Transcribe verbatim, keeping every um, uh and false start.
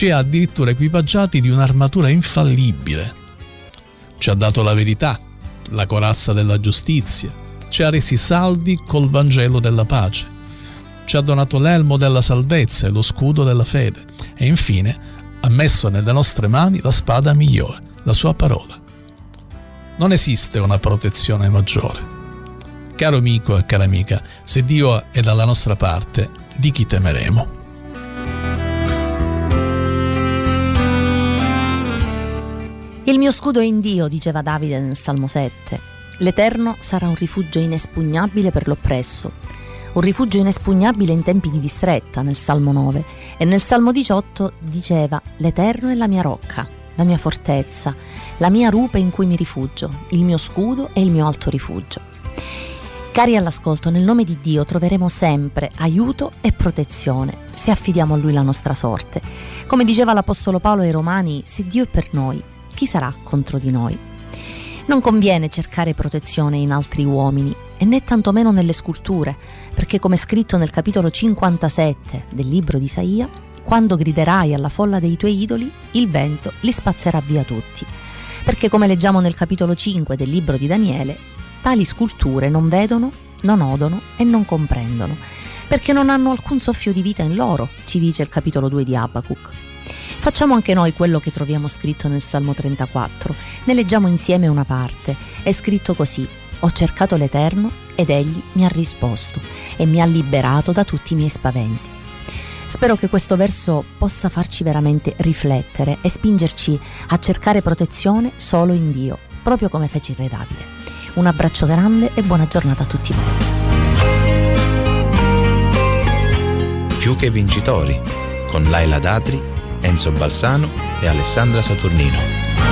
ci ha addirittura equipaggiati di un'armatura infallibile. Ci ha dato la verità, la corazza della giustizia, ci ha resi saldi col Vangelo della pace, ci ha donato l'elmo della salvezza e lo scudo della fede e infine ha messo nelle nostre mani la spada migliore, la sua parola. Non esiste una protezione maggiore. Caro amico e cara amica, se Dio è dalla nostra parte, di chi temeremo? Il mio scudo è in Dio, diceva Davide nel Salmo sette. L'Eterno sarà un rifugio inespugnabile per l'oppresso, un rifugio inespugnabile in tempi di distretta nel Salmo nove, e nel Salmo diciotto diceva: l'Eterno è la mia rocca, la mia fortezza, la mia rupe in cui mi rifugio, il mio scudo e il mio alto rifugio. Cari all'ascolto, nel nome di Dio troveremo sempre aiuto e protezione se affidiamo a Lui la nostra sorte. Come diceva l'Apostolo Paolo ai Romani: se Dio è per noi, chi sarà contro di noi? Non conviene cercare protezione in altri uomini e né tantomeno nelle sculture, perché come scritto nel capitolo cinquantasette del libro di Isaia: quando griderai alla folla dei tuoi idoli, il vento li spazzerà via tutti. Perché come leggiamo nel capitolo cinque del libro di Daniele, tali sculture non vedono, non odono e non comprendono, perché non hanno alcun soffio di vita in loro, ci dice il capitolo due di Abacuc. Facciamo anche noi quello che troviamo scritto nel Salmo trentaquattro, ne leggiamo insieme una parte. È scritto così: ho cercato l'Eterno ed Egli mi ha risposto e mi ha liberato da tutti i miei spaventi. Spero che questo verso possa farci veramente riflettere e spingerci a cercare protezione solo in Dio, proprio come fece il re Davide. Un abbraccio grande e buona giornata a tutti voi. Più che vincitori, con Laila Datri, Enzo Balsano e Alessandra Saturnino.